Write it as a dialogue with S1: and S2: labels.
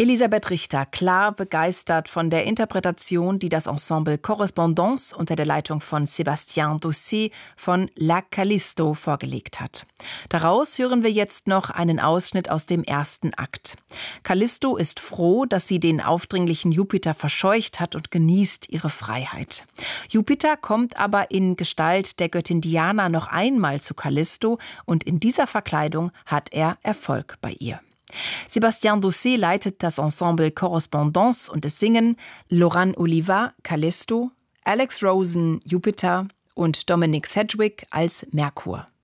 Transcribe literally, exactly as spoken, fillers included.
S1: Elisabeth Richter, klar begeistert von der Interpretation, die das Ensemble Correspondance unter der Leitung von Sébastien Doucet von La Callisto vorgelegt hat. Daraus hören wir jetzt noch einen Ausschnitt aus dem ersten Akt. Callisto ist froh, dass sie den aufdringlichen Jupiter verscheucht hat und genießt ihre Freiheit. Jupiter kommt aber in Gestalt der Göttin Diana noch einmal zu Callisto und in dieser Verkleidung hat er Erfolg bei ihr. Sébastien Doucet leitet das Ensemble Correspondance und es singen Laurent Oliva, Callisto, Alex Rosen, Jupiter und Dominic Sedgwick als Merkur.